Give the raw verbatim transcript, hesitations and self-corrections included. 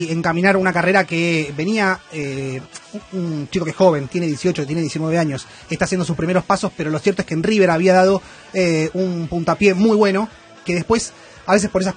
encaminar una carrera que venía, eh, un chico que es joven, tiene dieciocho, tiene diecinueve años, está haciendo sus primeros pasos, pero lo cierto es que en River había dado eh, un puntapié muy bueno, que después, a veces por esas